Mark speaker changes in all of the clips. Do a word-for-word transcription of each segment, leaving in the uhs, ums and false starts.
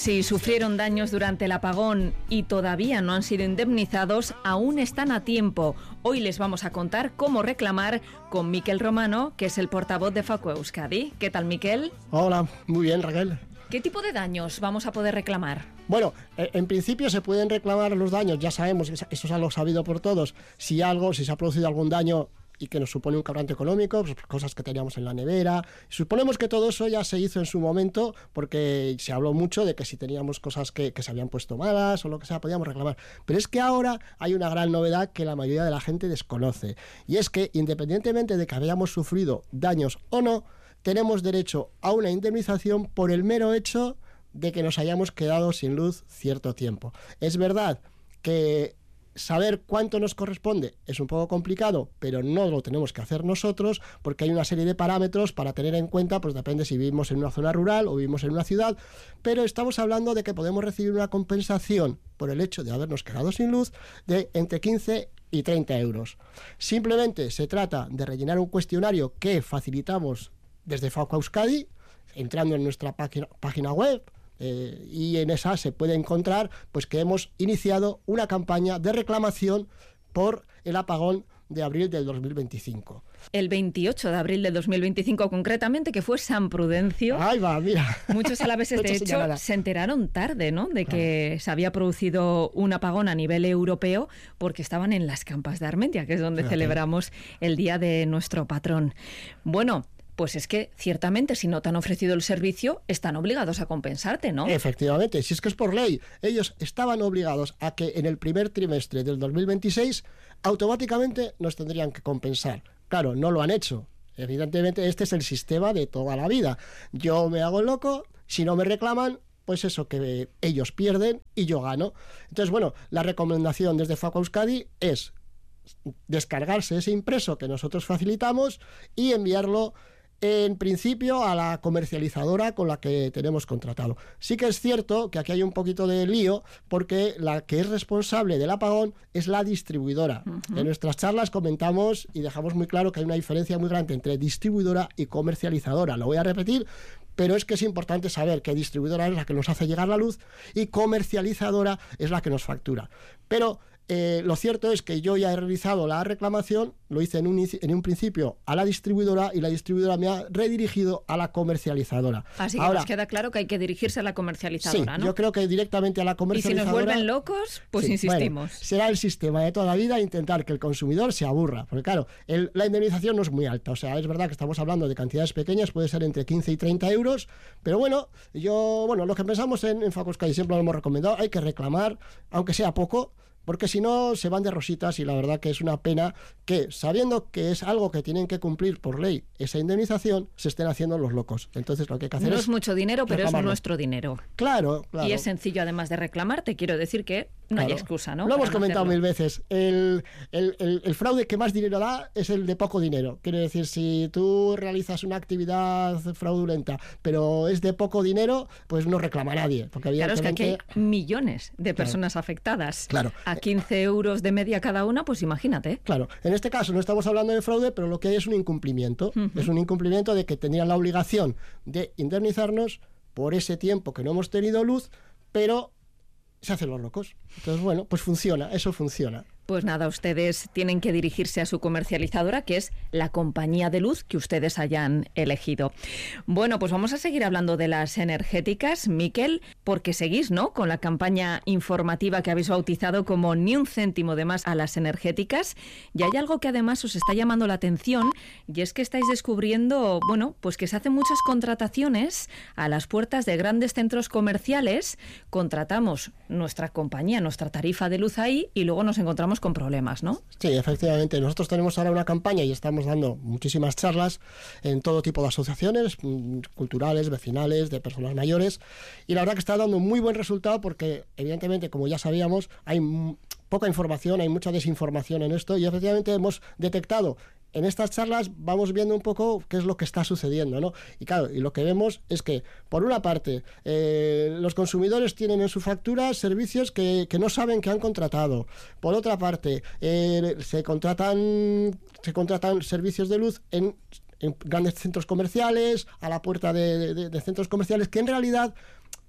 Speaker 1: Si sufrieron daños durante el apagón y todavía no han sido indemnizados, aún están a tiempo. Hoy les vamos a contar cómo reclamar con Miquel Romano, que es el portavoz de Facu Euskadi. ¿Qué tal, Miquel?
Speaker 2: Hola, muy bien, Raquel.
Speaker 1: ¿Qué tipo de daños vamos a poder reclamar?
Speaker 2: Bueno, en principio se pueden reclamar los daños, ya sabemos, eso es algo sabido por todos. Si algo, si se ha producido algún daño y que nos supone un quebranto económico, pues cosas que teníamos en la nevera. Suponemos que todo eso ya se hizo en su momento porque se habló mucho de que si teníamos cosas que, que se habían puesto malas o lo que sea, podíamos reclamar. Pero es que ahora hay una gran novedad que la mayoría de la gente desconoce. Y es que independientemente de que hayamos sufrido daños o no, tenemos derecho a una indemnización por el mero hecho de que nos hayamos quedado sin luz cierto tiempo. Es verdad que saber cuánto nos corresponde es un poco complicado, pero no lo tenemos que hacer nosotros porque hay una serie de parámetros para tener en cuenta, pues depende si vivimos en una zona rural o vivimos en una ciudad, pero estamos hablando de que podemos recibir una compensación por el hecho de habernos quedado sin luz de entre quince y treinta euros. Simplemente se trata de rellenar un cuestionario que facilitamos desde Facu Euskadi, entrando en nuestra página, página web, Eh, y en esa se puede encontrar pues que hemos iniciado una campaña de reclamación por el apagón de abril del dos mil veinticinco.
Speaker 1: El veintiocho de abril del dos mil veinticinco concretamente, que fue San Prudencio.
Speaker 2: Ahí va, mira.
Speaker 1: Muchos alaveses, de hecho, señalada. Se enteraron tarde, ¿no?, de que claro. se había producido un apagón a nivel europeo porque estaban en las Campas de Armentia, que es donde Fíjate. celebramos el día de nuestro patrón. Bueno, pues es que, ciertamente, si no te han ofrecido el servicio, están obligados a compensarte, ¿no?
Speaker 2: Efectivamente, si es que es por ley. Ellos estaban obligados a que en el primer trimestre del dos mil veintiséis automáticamente nos tendrían que compensar. Claro, no lo han hecho. Evidentemente, este es el sistema de toda la vida. Yo me hago el loco, si no me reclaman, pues eso, que ellos pierden y yo gano. Entonces, bueno, la recomendación desde Facu Euskadi es descargarse ese impreso que nosotros facilitamos y enviarlo en principio a la comercializadora con la que tenemos contratado. Sí que es cierto que aquí hay un poquito de lío porque la que es responsable del apagón es la distribuidora. Uh-huh. En nuestras charlas comentamos y dejamos muy claro que hay una diferencia muy grande entre distribuidora y comercializadora. Lo voy a repetir, pero es que es importante saber que distribuidora es la que nos hace llegar la luz y comercializadora es la que nos factura. Pero Eh, lo cierto es que yo ya he realizado la reclamación, lo hice en un, en un principio a la distribuidora y la distribuidora me ha redirigido a la comercializadora.
Speaker 1: Así que Ahora, nos queda claro que hay que dirigirse a la comercializadora,
Speaker 2: sí,
Speaker 1: ¿no?
Speaker 2: Yo creo que directamente a la comercializadora.
Speaker 1: Y si nos vuelven locos, pues sí, insistimos.
Speaker 2: Bueno, será el sistema de toda la vida intentar que el consumidor se aburra, porque claro, el, la indemnización no es muy alta, o sea, es verdad que estamos hablando de cantidades pequeñas, puede ser entre quince y treinta euros, pero bueno, yo, bueno, lo que pensamos en, en Facu Euskadi siempre lo hemos recomendado, hay que reclamar, aunque sea poco, porque si no se van de rositas y la verdad que es una pena que, sabiendo que es algo que tienen que cumplir por ley esa indemnización, se estén haciendo los locos. Entonces lo que hay que hacer
Speaker 1: no
Speaker 2: es...
Speaker 1: No es mucho dinero, pero es nuestro dinero.
Speaker 2: Claro, claro.
Speaker 1: Y es sencillo además de reclamar, te quiero decir que no claro. hay excusa, ¿no?
Speaker 2: Lo hemos
Speaker 1: no
Speaker 2: comentado
Speaker 1: hacerlo.
Speaker 2: mil veces. El, el, el, el fraude que más dinero da es el de poco dinero. Quiere decir, si tú realizas una actividad fraudulenta, pero es de poco dinero, pues no reclama nadie. Porque
Speaker 1: claro, es que aquí hay millones de personas
Speaker 2: claro.
Speaker 1: afectadas.
Speaker 2: Claro.
Speaker 1: A quince euros de media cada una, pues imagínate.
Speaker 2: Claro, en este caso no estamos hablando de fraude, pero lo que hay es un incumplimiento. Uh-huh. Es un incumplimiento de que tendrían la obligación de indemnizarnos por ese tiempo que no hemos tenido luz, pero se hacen los locos. Entonces, bueno, pues funciona, eso funciona.
Speaker 1: Pues nada, ustedes tienen que dirigirse a su comercializadora, que es la compañía de luz que ustedes hayan elegido. Bueno, pues vamos a seguir hablando de las energéticas, Miquel, porque seguís, ¿no?, con la campaña informativa que habéis bautizado como Ni un céntimo de más a las energéticas. Y hay algo que además os está llamando la atención, y es que estáis descubriendo, bueno, pues que se hacen muchas contrataciones a las puertas de grandes centros comerciales. Contratamos nuestra compañía, nuestra tarifa de luz ahí, y luego nos encontramos con problemas, ¿no?
Speaker 2: Sí, efectivamente. Nosotros tenemos ahora una campaña y estamos dando muchísimas charlas en todo tipo de asociaciones culturales, vecinales, de personas mayores, y la verdad que está dando muy buen resultado porque, evidentemente, como ya sabíamos, hay poca información, hay mucha desinformación en esto y efectivamente hemos detectado. En estas charlas vamos viendo un poco qué es lo que está sucediendo, ¿no? Y claro, y lo que vemos es que, por una parte, eh, los consumidores tienen en su factura servicios que, que no saben que han contratado. Por otra parte, eh, se contratan se contratan servicios de luz en, en grandes centros comerciales, a la puerta de, de, de centros comerciales, que en realidad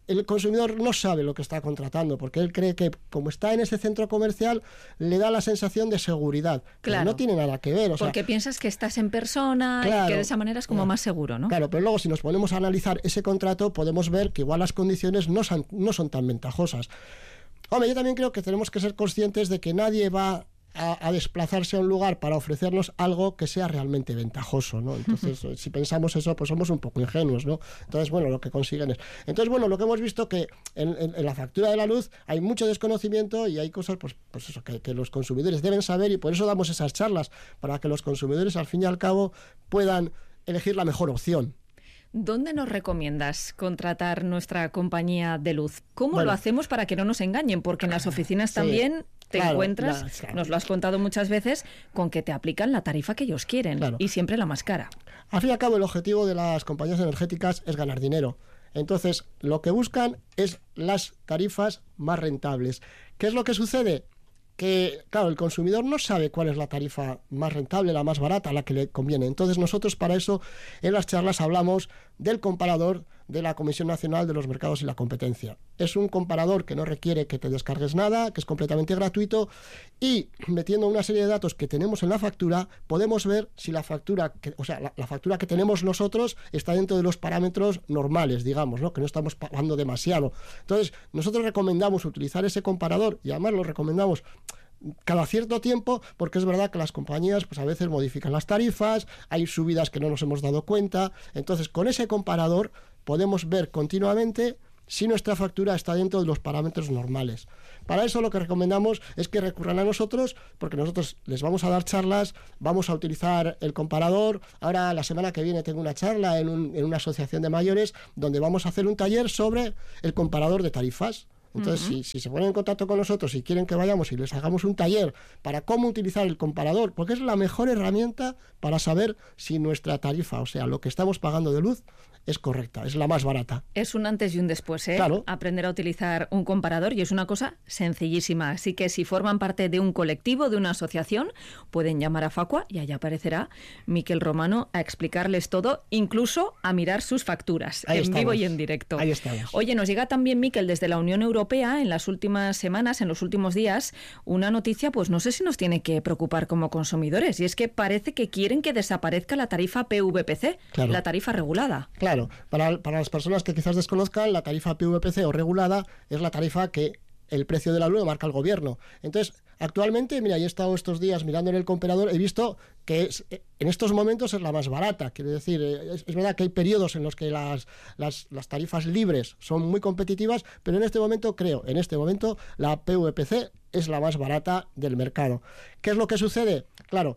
Speaker 2: el consumidor no sabe lo que está contratando, porque él cree que como está en ese centro comercial le da la sensación de seguridad.
Speaker 1: Claro.
Speaker 2: No tiene nada que ver. O
Speaker 1: porque
Speaker 2: sea,
Speaker 1: piensas que estás en persona,
Speaker 2: claro,
Speaker 1: y que de esa manera es como
Speaker 2: claro,
Speaker 1: más seguro, ¿no?
Speaker 2: Claro, pero luego si nos ponemos a analizar ese contrato podemos ver que igual las condiciones no son, no son tan ventajosas. Hombre, yo también creo que tenemos que ser conscientes de que nadie va A, a desplazarse a un lugar para ofrecernos algo que sea realmente ventajoso, ¿no? Entonces, si pensamos eso, pues somos un poco ingenuos, ¿no? Entonces, bueno, lo que consiguen es... Entonces, bueno, lo que hemos visto que en, en, en la factura de la luz hay mucho desconocimiento y hay cosas, pues, pues eso, que, que los consumidores deben saber, y por eso damos esas charlas, para que los consumidores, al fin y al cabo, puedan elegir la mejor opción.
Speaker 1: ¿Dónde nos recomiendas contratar nuestra compañía de luz? ¿Cómo
Speaker 2: Bueno,
Speaker 1: lo hacemos para que no nos engañen? Porque en las oficinas
Speaker 2: sí,
Speaker 1: también te
Speaker 2: claro,
Speaker 1: encuentras,
Speaker 2: la, claro.
Speaker 1: nos lo has contado muchas veces, con que te aplican la tarifa que ellos quieren,
Speaker 2: Claro.
Speaker 1: y siempre la más cara.
Speaker 2: Al fin y al cabo, el objetivo de las compañías energéticas es ganar dinero. Entonces, lo que buscan es las tarifas más rentables. ¿Qué es lo que sucede? Que, claro, el consumidor no sabe cuál es la tarifa más rentable, la más barata, la que le conviene. Entonces, nosotros para eso en las charlas hablamos del comparador de la Comisión Nacional de los Mercados y la Competencia. Es un comparador que no requiere que te descargues nada, que es completamente gratuito, y metiendo una serie de datos que tenemos en la factura, podemos ver si la factura, que, o sea, la, la factura que tenemos nosotros está dentro de los parámetros normales, digamos, ¿no? Que no estamos pagando demasiado. Entonces, nosotros recomendamos utilizar ese comparador, y además lo recomendamos cada cierto tiempo, porque es verdad que las compañías pues a veces modifican las tarifas, hay subidas que no nos hemos dado cuenta. Entonces, con ese comparador podemos ver continuamente si nuestra factura está dentro de los parámetros normales. Para eso lo que recomendamos es que recurran a nosotros, porque nosotros les vamos a dar charlas, vamos a utilizar el comparador. Ahora, la semana que viene, tengo una charla en, un, en una asociación de mayores donde vamos a hacer un taller sobre el comparador de tarifas. Entonces, uh-huh. si, si se ponen en contacto con nosotros y quieren que vayamos y les hagamos un taller para cómo utilizar el comparador, porque es la mejor herramienta para saber si nuestra tarifa, o sea, lo que estamos pagando de luz, es correcta, es la más barata.
Speaker 1: Es un antes y un después, ¿eh?
Speaker 2: Claro.
Speaker 1: Aprender a utilizar un comparador, y es una cosa sencillísima. Así que si forman parte de un colectivo, de una asociación, pueden llamar a Facua y allá aparecerá Miquel Romano a explicarles todo, incluso a mirar sus facturas
Speaker 2: Ahí
Speaker 1: en
Speaker 2: estamos.
Speaker 1: vivo y en directo.
Speaker 2: Ahí estamos.
Speaker 1: Oye, nos llega también, Miquel, desde la Unión Europea, en las últimas semanas, en los últimos días, una noticia, pues no sé si nos tiene que preocupar como consumidores, y es que parece que quieren que desaparezca la tarifa P V P C, claro. la tarifa regulada.
Speaker 2: Claro. Para, para las personas que quizás desconozcan, la tarifa P V P C o regulada es la tarifa que el precio de la luz lo marca el gobierno. Entonces, actualmente, mira, yo he estado estos días mirando en el comparador, he visto que es, en estos momentos es la más barata. Quiero decir, es, es verdad que hay periodos en los que las, las, las tarifas libres son muy competitivas, pero en este momento, creo, en este momento, la P V P C es la más barata del mercado. ¿Qué es lo que sucede? Claro,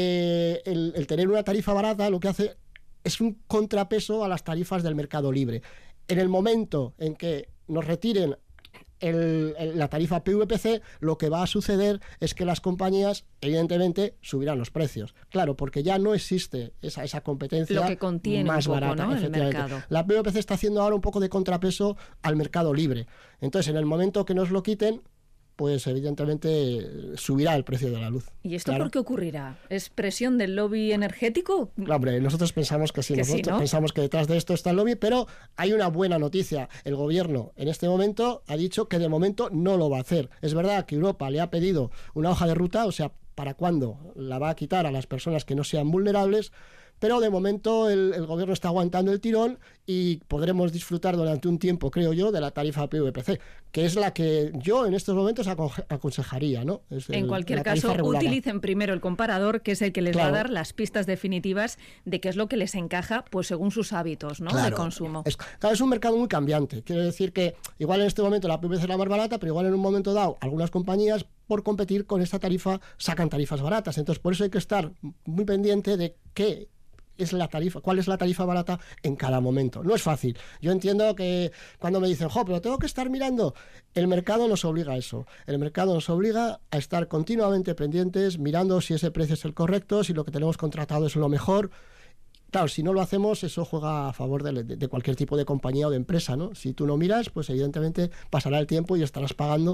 Speaker 2: que el, el tener una tarifa barata lo que hace es un contrapeso a las tarifas del mercado libre. En el momento en que nos retiren el, el, la tarifa P V P C, lo que va a suceder es que las compañías, evidentemente, subirán los precios. Claro, porque ya no existe esa, esa competencia
Speaker 1: lo que contiene
Speaker 2: más
Speaker 1: un poco,
Speaker 2: barata,
Speaker 1: ¿no?
Speaker 2: efectivamente.
Speaker 1: El mercado.
Speaker 2: La P V P C está haciendo ahora un poco de contrapeso al mercado libre. Entonces, en el momento que nos lo quiten, pues evidentemente subirá el precio de la luz.
Speaker 1: ¿Y esto
Speaker 2: claro.
Speaker 1: por qué ocurrirá? ¿Es presión del lobby energético?
Speaker 2: No, hombre, nosotros pensamos que sí,
Speaker 1: que
Speaker 2: nosotros
Speaker 1: sí, ¿no?
Speaker 2: pensamos que detrás de esto está el lobby, pero hay una buena noticia. El gobierno en este momento ha dicho que de momento no lo va a hacer. Es verdad que Europa le ha pedido una hoja de ruta, o sea, para cuándo la va a quitar a las personas que no sean vulnerables, pero de momento el, el gobierno está aguantando el tirón y podremos disfrutar durante un tiempo, creo yo, de la tarifa P V P C, que es la que yo en estos momentos aconsejaría, ¿no? Es
Speaker 1: en
Speaker 2: el,
Speaker 1: cualquier caso, regulada. Utilicen primero el comparador, que es el que les claro. va a dar las pistas definitivas de qué es lo que les encaja, pues según sus hábitos, ¿no?
Speaker 2: Claro.
Speaker 1: de consumo.
Speaker 2: Es, claro, es un mercado muy cambiante. Quiero decir que igual en este momento la P V C es la más barata, pero igual en un momento dado algunas compañías, por competir con esta tarifa, sacan tarifas baratas. Entonces, por eso hay que estar muy pendiente de qué es la tarifa, cuál es la tarifa barata en cada momento. No es fácil. Yo entiendo que cuando me dicen, jo, pero tengo que estar mirando, el mercado nos obliga a eso. El mercado nos obliga a estar continuamente pendientes, mirando si ese precio es el correcto, si lo que tenemos contratado es lo mejor. Claro, si no lo hacemos, eso juega a favor de, de, de cualquier tipo de compañía o de empresa, ¿no? Si tú no miras, pues evidentemente pasará el tiempo y estarás pagando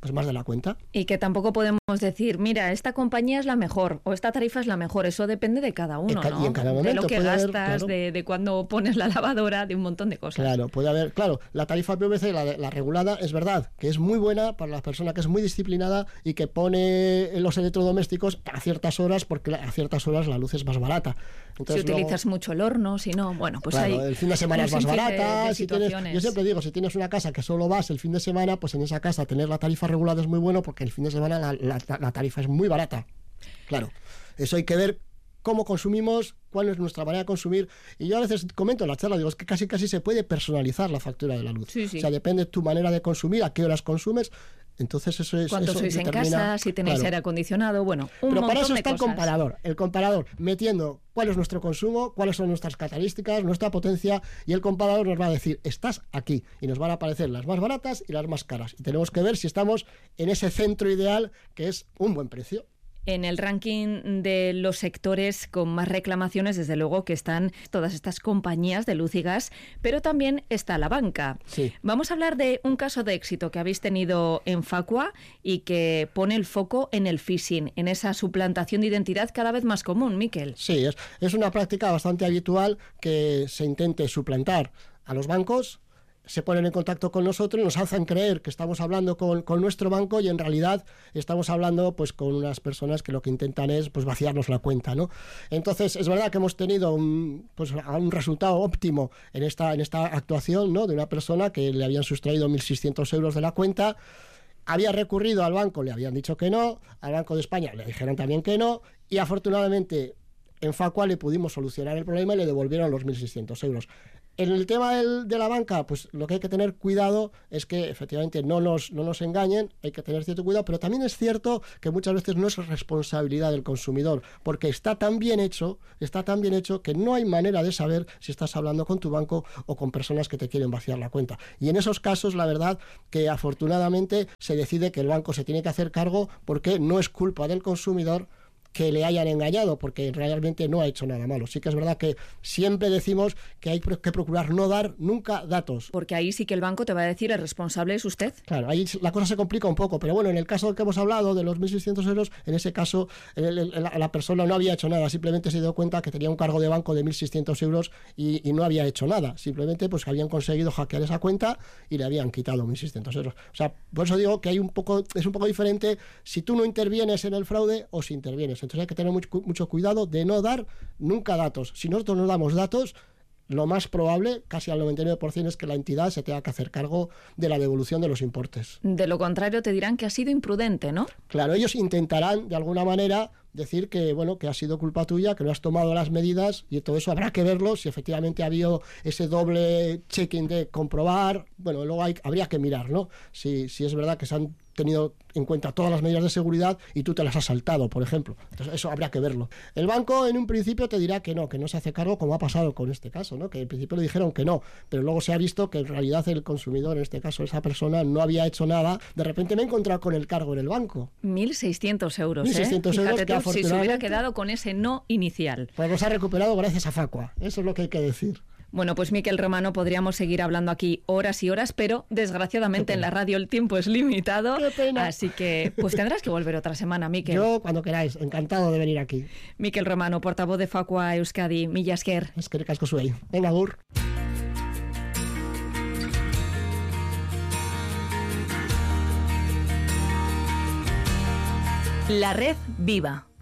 Speaker 2: pues más de la cuenta.
Speaker 1: Y que tampoco podemos decir, mira, esta compañía es la mejor o esta tarifa es la mejor. Eso depende de cada uno,
Speaker 2: ca-
Speaker 1: ¿no?
Speaker 2: y en cada momento
Speaker 1: de lo que
Speaker 2: puede
Speaker 1: gastas,
Speaker 2: haber, claro.
Speaker 1: de, de cuándo pones la lavadora, de un montón de cosas.
Speaker 2: Claro, puede haber, claro, la tarifa P V C, la, la regulada, es verdad que es muy buena para la persona que es muy disciplinada y que pone los electrodomésticos a ciertas horas, porque a ciertas horas la luz es más barata. Entonces,
Speaker 1: si utilizas
Speaker 2: luego,
Speaker 1: mucho el horno, si no, bueno, pues
Speaker 2: claro,
Speaker 1: hay
Speaker 2: el fin de semana es más barata.
Speaker 1: De, de
Speaker 2: si tienes, yo siempre digo, si tienes una casa que solo vas el fin de semana, pues en esa casa tener la tarifa regulada es muy bueno, porque el fin de semana la, la, la tarifa es muy barata. Claro, eso hay que ver cómo consumimos, cuál es nuestra manera de consumir. Y yo a veces comento en la charla, digo, es que casi casi se puede personalizar la factura de la luz.
Speaker 1: Sí, sí.
Speaker 2: O sea, depende de tu manera de consumir, a qué horas consumes. Entonces eso es...
Speaker 1: ¿Cuánto
Speaker 2: eso
Speaker 1: sois
Speaker 2: determina,
Speaker 1: en casa? Si tenéis
Speaker 2: claro.
Speaker 1: aire acondicionado, bueno, un
Speaker 2: Pero
Speaker 1: montón
Speaker 2: para eso
Speaker 1: de
Speaker 2: está el
Speaker 1: cosas.
Speaker 2: comparador. El comparador metiendo cuál es nuestro consumo, cuáles son nuestras características, nuestra potencia, y el comparador nos va a decir, estás aquí, y nos van a aparecer las más baratas y las más caras. Y tenemos que ver si estamos en ese centro ideal, que es un buen precio.
Speaker 1: En el ranking de los sectores con más reclamaciones, desde luego que están todas estas compañías de luz y gas, pero también está la banca.
Speaker 2: Sí.
Speaker 1: Vamos a hablar de un caso de éxito que habéis tenido en Facua y que pone el foco en el phishing, en esa suplantación de identidad cada vez más común, Miquel.
Speaker 2: Sí, es, es una práctica bastante habitual que se intente suplantar a los bancos. Se ponen en contacto con nosotros y nos hacen creer que estamos hablando con, con nuestro banco, y en realidad estamos hablando pues con unas personas que lo que intentan es pues vaciarnos la cuenta, ¿no? Entonces es verdad que hemos tenido un, pues, un resultado óptimo en esta, en esta actuación, ¿no? De una persona que le habían sustraído mil seiscientos euros de la cuenta. Había recurrido al banco, le habían dicho que no, al Banco de España le dijeron también que no, y afortunadamente en Facua le pudimos solucionar el problema y le devolvieron los mil seiscientos euros. En el tema del, de la banca, pues lo que hay que tener cuidado es que efectivamente no nos, no nos engañen, hay que tener cierto cuidado, pero también es cierto que muchas veces no es responsabilidad del consumidor, porque está tan bien hecho, está tan bien hecho que no hay manera de saber si estás hablando con tu banco o con personas que te quieren vaciar la cuenta. Y en esos casos, la verdad que afortunadamente se decide que el banco se tiene que hacer cargo, porque no es culpa del consumidor que le hayan engañado, porque realmente no ha hecho nada malo. Sí que es verdad que siempre decimos que hay que procurar no dar nunca datos.
Speaker 1: Porque ahí sí que el banco te va a decir el responsable es usted.
Speaker 2: Claro, ahí la cosa se complica un poco, pero bueno, en el caso que hemos hablado de los mil seiscientos euros, en ese caso el, el, la, la persona no había hecho nada, simplemente se dio cuenta que tenía un cargo de banco de mil seiscientos euros y, y no había hecho nada, simplemente pues habían conseguido hackear esa cuenta y le habían quitado mil seiscientos euros. O sea, por eso digo que hay un poco, es un poco diferente si tú no intervienes en el fraude o si intervienes. Entonces hay que tener mucho, mucho cuidado de no dar nunca datos. Si nosotros no damos datos, lo más probable, casi al noventa y nueve por ciento, es que la entidad se tenga que hacer cargo de la devolución de los importes.
Speaker 1: De lo contrario te dirán que ha sido imprudente, ¿no?
Speaker 2: Claro, ellos intentarán de alguna manera decir que bueno que ha sido culpa tuya, que no has tomado las medidas, y todo eso habrá que verlo, si efectivamente ha habido ese doble checking de comprobar. Bueno, luego hay, habría que mirar, ¿no? Si, si es verdad que se han tenido en cuenta todas las medidas de seguridad y tú te las has saltado, por ejemplo. Entonces eso habría que verlo. El banco en un principio te dirá que no, que no se hace cargo, como ha pasado con este caso, ¿no? Que en principio le dijeron que no, pero luego se ha visto que en realidad el consumidor, en este caso esa persona, no había hecho nada. De repente me he encontrado con el cargo en el banco.
Speaker 1: mil seiscientos euros,
Speaker 2: mil seiscientos
Speaker 1: ¿eh?
Speaker 2: euros
Speaker 1: Fíjate
Speaker 2: que
Speaker 1: tú, si se hubiera quedado con ese no inicial.
Speaker 2: Pues nos ha recuperado gracias a Facua. Eso es lo que hay que decir.
Speaker 1: Bueno, pues Miquel Romano, podríamos seguir hablando aquí horas y horas, pero desgraciadamente en la radio el tiempo es limitado.
Speaker 2: ¡Qué pena!
Speaker 1: Así que pues tendrás que volver otra semana, Miquel.
Speaker 2: Yo, cuando queráis, encantado de venir aquí.
Speaker 1: Miquel Romano, portavoz de Facua Euskadi, mila esker.
Speaker 2: Eskerrik asko zuei. Venga, agur.
Speaker 1: La red viva.